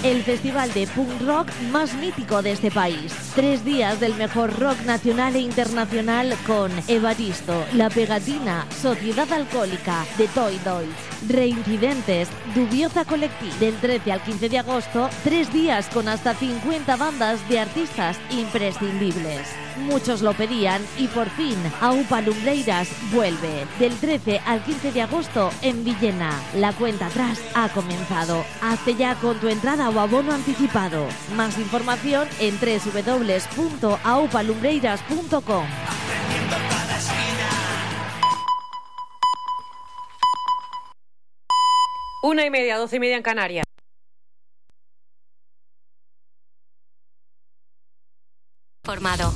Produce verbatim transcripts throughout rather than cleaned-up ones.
el festival de punk rock más mítico de este país. Tres días del mejor rock nacional e internacional con Evaristo, La Pegatina, Sociedad Alcohólica, The Toy Dolls, Reincidentes, Dubiosa Collective. Del trece al quince de agosto, tres días con hasta cincuenta bandas de artistas imprescindibles. Muchos lo pedían y por fin Aupa Lumbreiras vuelve. Del trece al quince de agosto en Villena. La cuenta atrás ha comenzado. Hazte ya con tu entrada o abono anticipado. Más información en doble u doble u doble u punto aupa lumbreiras punto com. Una y media, doce y media en Canarias. Formado.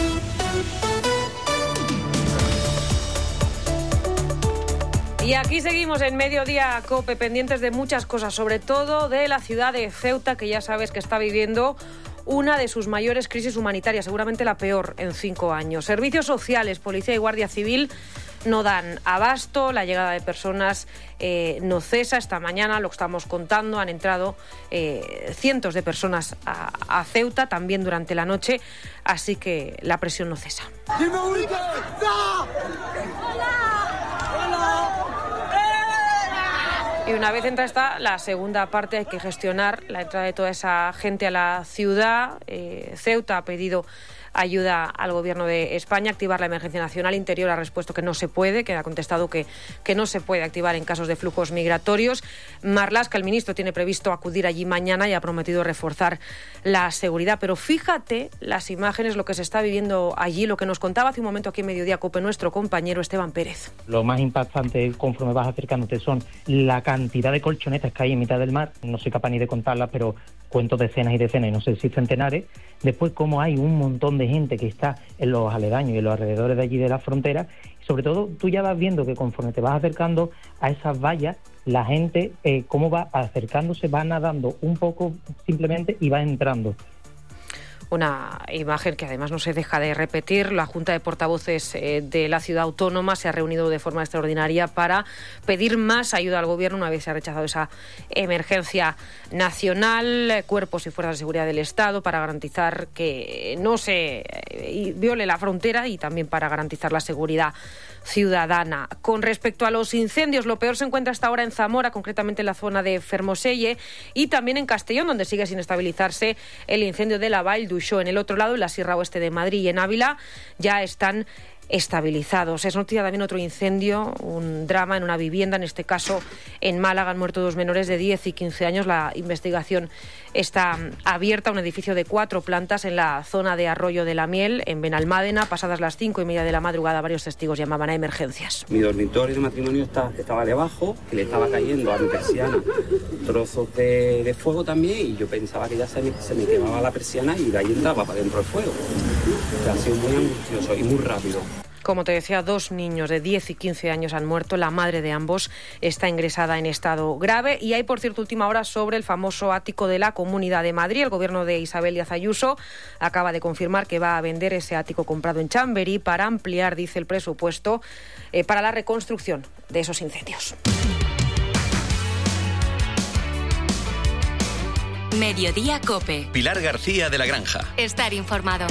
Y aquí seguimos en Mediodía COPE, pendientes de muchas cosas, sobre todo de la ciudad de Ceuta, que ya sabes que está viviendo una de sus mayores crisis humanitarias, seguramente la peor en cinco años. Servicios sociales, policía y guardia civil no dan abasto, la llegada de personas eh, no cesa. Esta mañana, lo que estamos contando, han entrado eh, cientos de personas a, a Ceuta, también durante la noche, así que la presión no cesa. ¡Dime, Ulrike! ¡No! Y una vez entra esta, la segunda parte, hay que gestionar la entrada de toda esa gente a la ciudad. Eh, Ceuta ha pedido ayuda al Gobierno de España, activar la emergencia nacional. Interior ha respuesto que no se puede, que ha contestado que, que no se puede activar en casos de flujos migratorios. Marlaska, el ministro, tiene previsto acudir allí mañana y ha prometido reforzar la seguridad. Pero fíjate las imágenes, lo que se está viviendo allí, lo que nos contaba hace un momento aquí en Mediodía COPE nuestro compañero Esteban Pérez. Lo más impactante conforme vas acercándote son la cantidad de colchonetas que hay en mitad del mar. No soy capaz ni de contarlas, pero cuento decenas y decenas, y no sé si centenares. Después, cómo hay un montón de gente que está en los aledaños y en los alrededores de allí de la frontera. Y sobre todo, tú ya vas viendo que conforme te vas acercando a esas vallas, la gente, eh, cómo va acercándose, va nadando un poco simplemente y va entrando. Una imagen que además no se deja de repetir. La Junta de Portavoces eh, de la Ciudad Autónoma se ha reunido de forma extraordinaria para pedir más ayuda al Gobierno una vez se ha rechazado esa emergencia nacional, cuerpos y fuerzas de seguridad del Estado, para garantizar que no se eh, viole la frontera y también para garantizar la seguridad ciudadana. Con respecto a los incendios, lo peor se encuentra hasta ahora en Zamora, concretamente en la zona de Fermoselle, y también en Castellón, donde sigue sin estabilizarse el incendio de la Vall d'Uixó. En el otro lado, en la Sierra Oeste de Madrid y en Ávila, ya están estabilizados. Es noticia también otro incendio, un drama en una vivienda, en este caso en Málaga. Han muerto dos menores de diez y quince años. La investigación está abierta. Un edificio de cuatro plantas en la zona de Arroyo de la Miel, en Benalmádena. Pasadas las cinco y media de la madrugada, varios testigos llamaban a emergencias. Mi dormitorio de matrimonio está, estaba debajo, que le estaba cayendo a mi persiana trozos de, de fuego también, y yo pensaba que ya se me, se me quemaba la persiana y de ahí entraba para dentro el fuego. O sea, ha sido muy angustioso y muy rápido. Como te decía, dos niños de diez y quince años han muerto. La madre de ambos está ingresada en estado grave. Y hay, por cierto, última hora sobre el famoso ático de la Comunidad de Madrid. El Gobierno de Isabel Díaz Ayuso acaba de confirmar que va a vender ese ático comprado en Chamberí para ampliar, dice el presupuesto, eh, para la reconstrucción de esos incendios. Mediodía COPE. Pilar García de la Granja. Estar informado.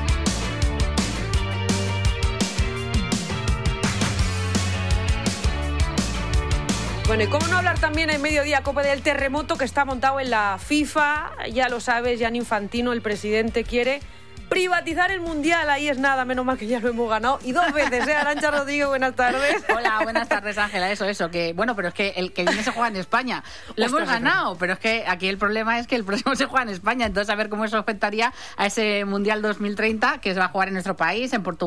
Bueno, y cómo no hablar también en Mediodía COPE del terremoto que está montado en la FIFA. Ya lo sabes, Gianni Infantino, el presidente, quiere privatizar el Mundial. Ahí es nada, menos mal que ya lo hemos ganado. Y dos veces, ¿eh? Arantxa Rodríguez, buenas tardes. Hola, buenas tardes, Ángela. Eso, eso, que bueno, pero es que el que viene se juega en España. Lo Ostras, hemos ganado, pero es que aquí el problema es que el próximo se juega en España. Entonces, a ver cómo eso afectaría a ese Mundial dos mil treinta que se va a jugar en nuestro país, en Portugal.